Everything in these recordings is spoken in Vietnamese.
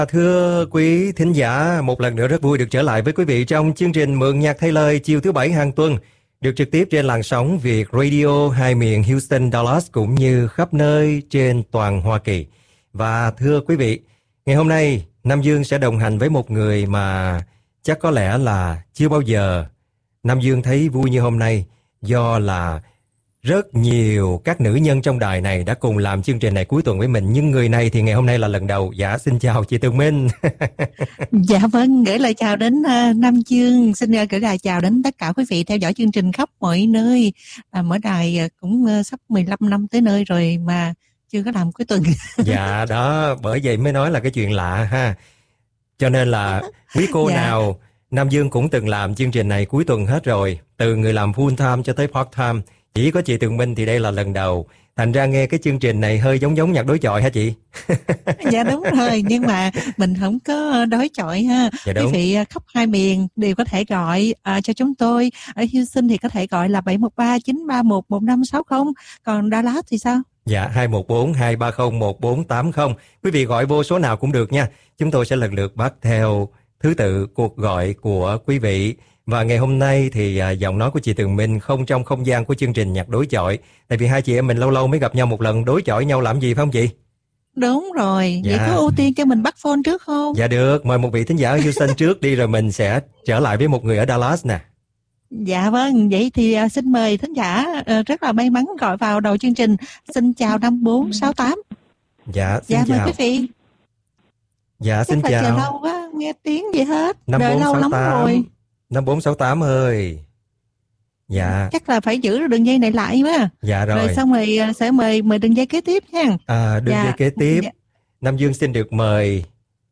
Thưa quý thính giả, một lần nữa rất vui được trở lại với quý vị trong chương trình Mượn Nhạc Thay Lời chiều thứ Bảy hàng tuần, được trực tiếp trên làn sóng Việt Radio hai miền Houston, Dallas cũng như khắp nơi trên toàn Hoa Kỳ. Và thưa quý vị, ngày hôm nay Nam Dương sẽ đồng hành với một người mà chắc có lẽ là chưa bao giờ Nam Dương thấy vui như hôm nay, do là rất nhiều các nữ nhân trong đài này đã cùng làm chương trình này cuối tuần với mình, nhưng người này thì ngày hôm nay là lần đầu. Dạ, xin chào chị Tường Minh. Dạ vâng, gửi lời chào đến Nam Dương, xin gửi lời chào đến tất cả quý vị theo dõi chương trình khắp mọi nơi. Mỗi đài cũng sắp 15 năm tới nơi rồi mà chưa có làm cuối tuần. Dạ đó, bởi vậy mới nói là cái chuyện lạ ha. Cho nên là quý cô nào Nam Dương cũng từng làm chương trình này cuối tuần hết rồi, từ người làm full time cho tới part time. Chỉ có chị Tường Minh thì đây là lần đầu. Thành ra nghe cái chương trình này hơi giống nhạc đối chọi hả chị? Dạ đúng rồi, nhưng mà mình không có đối chọi ha. Dạ quý vị khắp hai miền đều có thể gọi cho chúng tôi. Ở Houston thì có thể gọi là 713-931-1560. Còn Dallas thì sao? Dạ, 214-230-1480. Quý vị gọi vô số nào cũng được nha. Chúng tôi sẽ lần lượt bắt theo thứ tự cuộc gọi của quý vị. Và ngày hôm nay thì giọng nói của chị Tường Minh không trong không gian của chương trình nhạc đối chọi. Tại vì hai chị em mình lâu lâu mới gặp nhau một lần, đối chọi nhau làm gì phải không chị? Đúng rồi, dạ. Vậy có ưu tiên cho mình bắt phone trước không? Dạ được, mời một vị thính giả ở Houston trước đi, rồi mình sẽ trở lại với một người ở Dallas nè. Dạ vâng, vậy thì xin mời thính giả rất là may mắn gọi vào đầu chương trình. Xin chào 5468. Dạ, xin chào. Mời quý vị. Dạ, xin chào. Chờ lâu quá, nghe tiếng gì hết. 5468. Đợi lâu lắm rồi. 5468 ơi. Dạ. Chắc là phải giữ đường dây này lại quá. Dạ rồi. Rồi xong rồi sẽ mời đường dây kế tiếp nha. Đường dây kế tiếp. Nam Dương xin được mời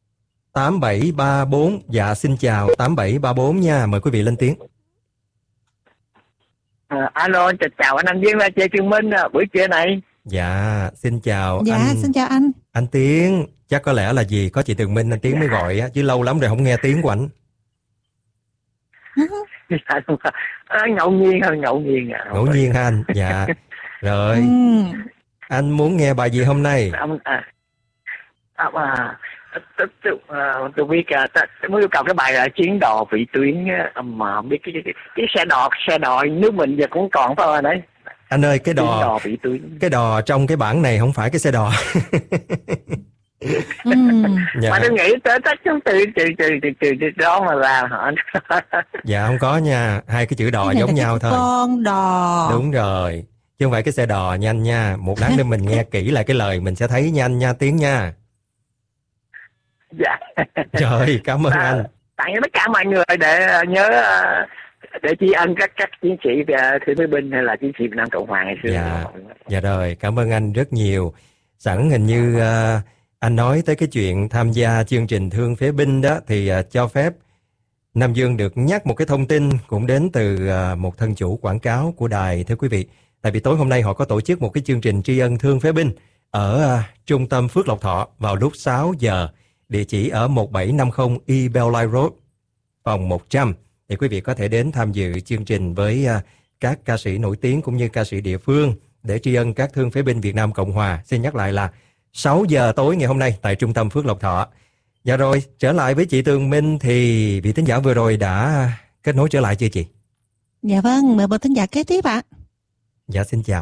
8734. Dạ, xin chào 8734 nha. Mời quý vị lên tiếng. Alo, chào anh Nam Dương và chị Tường Minh buổi trưa này. Dạ, xin chào dạ, anh. Xin chào anh. Anh Tiến, chắc có lẽ là gì có chị Tường Minh anh Tiến mới gọi á, chứ lâu lắm rồi không nghe tiếng của anh. Ngẫu nhiên thôi, ngẫu nhiên ha anh. Dạ. Rồi. Anh muốn nghe bài gì hôm nay? Tôi biết muốn yêu cầu cái bài là Chiến Đò Vị Tuyến, mà biết cái xe đò nước mình giờ cũng còn phải không đấy. Anh ơi, cái đò Vị Tuyến, cái đò trong cái bản này không phải cái xe đò. Dạ. Mà tôi nghĩ tới chúng từ đó mà làm hả? Dạ không có nha, hai cái chữ đò giống nhau thôi. Con đò. Đúng rồi, chứ không phải cái xe đò nhanh nha. Một lát nữa mình nghe kỹ lại cái lời mình sẽ thấy nhanh nha Tiến nha. Dạ. Trời, cảm ơn anh. Tặng cho tất cả mọi người để nhớ để tri ân các chiến sĩ Thương Phế Binh hay là chiến sĩ Việt Nam Cộng Hòa ngày xưa. Dạ rồi, cảm ơn anh rất nhiều. Sẵn hình như anh nói tới cái chuyện tham gia chương trình Thương Phế Binh đó, thì cho phép Nam Dương được nhắc một cái thông tin cũng đến từ một thân chủ quảng cáo của đài, thưa quý vị. Tại vì tối hôm nay họ có tổ chức một cái chương trình tri ân Thương Phế Binh ở trung tâm Phước Lộc Thọ vào lúc 6 giờ, địa chỉ ở 1750 E Bellline Road, phòng 100. Thì quý vị có thể đến tham dự chương trình với các ca sĩ nổi tiếng cũng như ca sĩ địa phương để tri ân các thương phế binh Việt Nam Cộng Hòa. Xin nhắc lại là 6 giờ tối ngày hôm nay tại trung tâm Phước Lộc Thọ. Dạ rồi, trở lại với chị Tường Minh thì vị thính giả vừa rồi đã kết nối trở lại chưa chị? Dạ vâng, mời một thính giả kế tiếp ạ. Dạ, xin chào.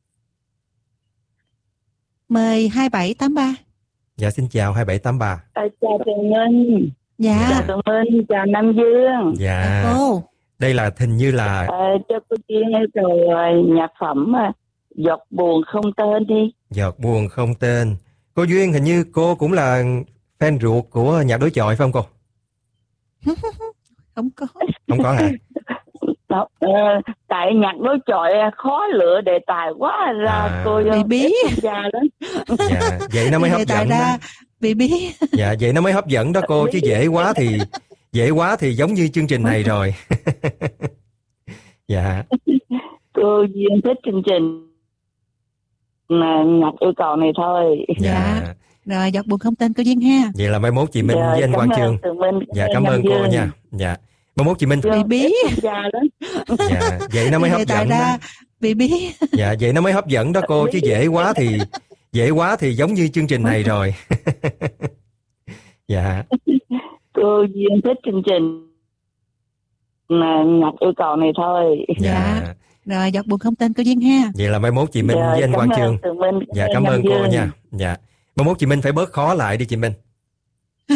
Mời 2783. Dạ, xin chào 2783. Chào Tường Minh. Dạ. Chào Tường Minh, chào Nam Dương. Dạ. Cô. Đây là hình như là cho cô Duyên rồi nhạc phẩm Giọt Buồn Không Tên đi. Giọt Buồn Không Tên. Cô Duyên, hình như cô cũng là fan ruột của nhạc đối chọi phải không cô? Không có. Không có hả? Tại nhạc đối chọi khó lựa đề tài quá ra cô bị bí ra đó. Dạ, vậy nó mới hấp dẫn đó. Bị bí. Dạ, vậy nó mới hấp dẫn đó cô, chứ dễ quá thì giống như chương trình này rồi. Dạ. Cô Duyên thích chương trình nhạc yêu cầu này thôi. Dạ. Rồi, Giọt Buồn Không Tên cô Duyên ha. Vậy là mai mốt chị Minh với anh Quang Trường. Dạ, cảm ơn cô nha. Dạ. Mai mốt chị Minh. Bị bí. Dạ, vậy nó mới hấp dẫn đó. Bị bí. Dạ, vậy nó mới hấp dẫn đó cô, chứ dễ quá thì giống như chương trình này rồi. Dạ. Cô Duyên thích chương trình Nhật yêu cầu này thôi. Dạ. Rồi giọt buồn không tên cô Duyên ha. Vậy là mai mốt chị Minh Rồi, với anh cảm Quang ơn Chương. Tường Minh, Dạ, cảm cảm ơn ơn Nam cô Dương. nha. Dạ. Mai mốt chị Minh phải bớt khó lại đi chị Minh.